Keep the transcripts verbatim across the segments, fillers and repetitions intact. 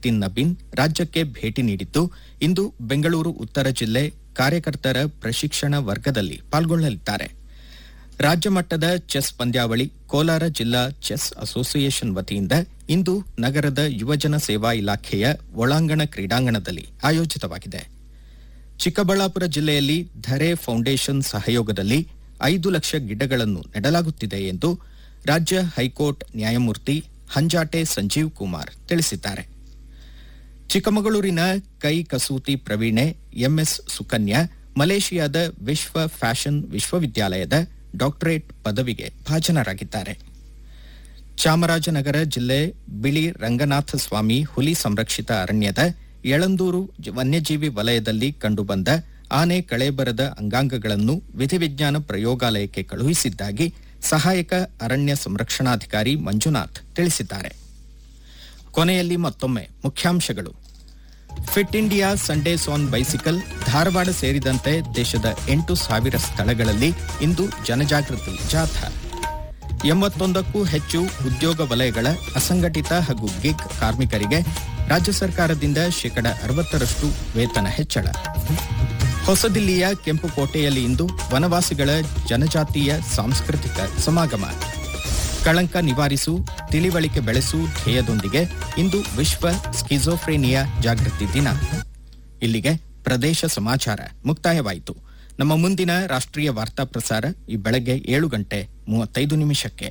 ನಿತಿನ್ ನಬೀನ್ ರಾಜ್ಯಕ್ಕೆ ಭೇಟಿ ನೀಡಿದ್ದು ಇಂದು ಬೆಂಗಳೂರು ಉತ್ತರ ಜಿಲ್ಲೆ ಕಾರ್ಯಕರ್ತರ ಪ್ರಶಿಕ್ಷಣ ವರ್ಗದಲ್ಲಿ ಪಾಲ್ಗೊಳ್ಳಲಿದ್ದಾರೆ. ರಾಜ್ಯ ಮಟ್ಟದ ಚೆಸ್ ಪಂದ್ಯಾವಳಿ ಕೋಲಾರ ಜಿಲ್ಲಾ ಚೆಸ್ ಅಸೋಸಿಯೇಷನ್ ವತಿಯಿಂದ ಇಂದು ನಗರದ ಯುವಜನ ಸೇವಾ ಇಲಾಖೆಯ ಒಳಾಂಗಣ ಕ್ರೀಡಾಂಗಣದಲ್ಲಿ ಆಯೋಜಿತವಾಗಿದೆ. ಚಿಕ್ಕಬಳ್ಳಾಪುರ ಜಿಲ್ಲೆಯಲ್ಲಿ ಧರೆ ಫೌಂಡೇಶನ್ ಸಹಯೋಗದಲ್ಲಿ ಐದು ಲಕ್ಷ ಗಿಡಗಳನ್ನು ನೆಡಲಾಗುತ್ತಿದೆ ಎಂದು ರಾಜ್ಯ ಹೈಕೋರ್ಟ್ ನ್ಯಾಯಮೂರ್ತಿ ಹಂಜಾಟೆ ಸಂಜೀವ್ ಕುಮಾರ್ ತಿಳಿಸಿದ್ದಾರೆ. ಚಿಕ್ಕಮಗಳೂರಿನ ಕೈ ಕಸೂತಿ ಪ್ರವೀಣೆ ಎಂಎಸ್ ಸುಕನ್ಯಾ ಮಲೇಷಿಯಾದ ವಿಶ್ವ ಫ್ಯಾಷನ್ ವಿಶ್ವವಿದ್ಯಾಲಯದ ಡಾಕ್ಟರೇಟ್ ಪದವಿಗೆ ಭಾಜನರಾಗಿದ್ದಾರೆ. ಚಾಮರಾಜನಗರ ಜಿಲ್ಲೆ ಬಿಳಿ ರಂಗನಾಥ ಸ್ವಾಮಿ ಹುಲಿ ಸಂರಕ್ಷಿತ ಅರಣ್ಯದ ಯಳಂದೂರು ವನ್ಯಜೀವಿ ವಲಯದಲ್ಲಿ ಕಂಡುಬಂದ ಆನೆ ಕಳೇಬರದ ಅಂಗಾಂಗಗಳನ್ನು ವಿಧಿವಿಜ್ಞಾನ ಪ್ರಯೋಗಾಲಯಕ್ಕೆ ಕಳುಹಿಸಿದ್ದಾಗಿ ಸಹಾಯಕ ಅರಣ್ಯ ಸಂರಕ್ಷಣಾಧಿಕಾರಿ ಮಂಜುನಾಥ್ ತಿಳಿಸಿದ್ದಾರೆ. ಕೊನೆಯಲ್ಲಿ ಮತ್ತೊಮ್ಮೆ ಮುಖ್ಯಾಂಶಗಳು. Fit India Sundays on bicycle Dharwad ಸೇರಿದಂತೆ ದೇಶದ ಎಂಟು ಸಾವಿರ ಸ್ಥಳಗಳಲ್ಲಿ ಇಂದು ಜನಜಾಗೃತಿ ಜಾಥಾ. ಎಂಬತ್ತೊಂದಕ್ಕೂ ಹೆಚ್ಚು ಉದ್ಯೋಗ ವಲಯಗಳ ಅಸಂಘಟಿತ ಹಾಗೂ ಗಿಗ್ ಕಾರ್ಮಿಕರಿಗೆ ರಾಜ್ಯ ಸರ್ಕಾರದಿಂದ ಶೇಕಡ ಅರವತ್ತರಷ್ಟು ವೇತನ ಹೆಚ್ಚಳ. ಹೊಸದಿಲ್ಲಿಯ ಕೆಂಪುಕೋಟೆಯಲ್ಲಿ ಇಂದು ವನವಾಸಿಗಳ ಜನಜಾತೀಯ ಸಾಂಸ್ಕೃತಿಕ ಸಮಾಗಮ. ಕಳಂಕ ನಿವಾರಿಸು ತಿಳಿವಳಿಕೆ ಬೆಳೆಸು ಧ್ಯೇಯದೊಂದಿಗೆ ಇಂದು ವಿಶ್ವ ಸ್ಕಿಜೋಫ್ರೇನಿಯಾ ಜಾಗೃತಿ ದಿನ. ಇಲ್ಲಿಗೆ ಪ್ರದೇಶ ಸಮಾಚಾರ ಮುಕ್ತಾಯವಾಯಿತು. ನಮ್ಮ ಮುಂದಿನ ರಾಷ್ಟ್ರೀಯ ವಾರ್ತಾ ಪ್ರಸಾರ ಈ ಬೆಳಗ್ಗೆ ಏಳು ಗಂಟೆ ಮೂವತ್ತೈದು ನಿಮಿಷಕ್ಕೆ.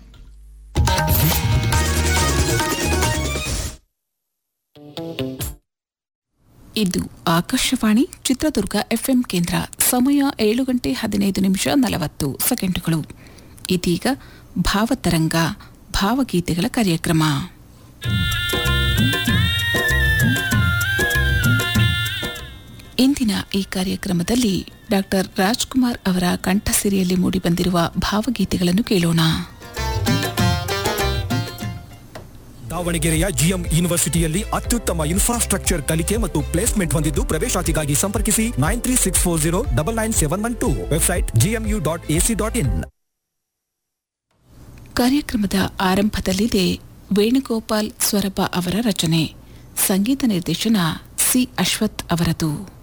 ಇದು ಆಕಾಶವಾಣಿ ಚಿತ್ರದುರ್ಗ ಎಫ್ಎಂ ಕೇಂದ್ರ. ಸಮಯ ಏಳು ಗಂಟೆ ಹದಿನೈದು ನಿಮಿಷ ನಲವತ್ತು ಸೆಕೆಂಡುಗಳು. ಇದೀಗ ಭಾವತರಂಗ ಭಾವಗೀತೆಗಳ ಕಾರ್ಯಕ್ರಮ. ಇಂದಿನ ಈ ಕಾರ್ಯಕ್ರಮದಲ್ಲಿ ಡಾಕ್ಟರ್ ರಾಜ್ಕುಮಾರ್ ಅವರ ಕಂಠಸಿರಿಯಲ್ಲಿ ಮೂಡಿಬಂದಿರುವ ಭಾವಗೀತೆಗಳನ್ನು ಕೇಳೋಣ. ದಾವಣಗೆರೆಯ ಜಿಎಂ ಯೂನಿವರ್ಸಿಟಿಯಲ್ಲಿ ಅತ್ಯುತ್ತಮ ಇನ್ಫ್ರಾಸ್ಟ್ರಕ್ಚರ್ ಕಲಿಕೆ ಮತ್ತು ಪ್ಲೇಸ್ಮೆಂಟ್ ಹೊಂದಿದ್ದು ಪ್ರವೇಶಾತಿಗಾಗಿ ಸಂಪರ್ಕಿಸಿ nine three six four zero double nine seven one to. Website GMU dot AC dot in. ಕಾರ್ಯಕ್ರಮದ ಆರಂಭದಲ್ಲಿದೆ ವೇಣುಗೋಪಾಲ್ ಸ್ವರಪ ಅವರ ರಚನೆ, ಸಂಗೀತ ನಿರ್ದೇಶನ ಸಿ ಅಶ್ವಥ್ ಅವರದು.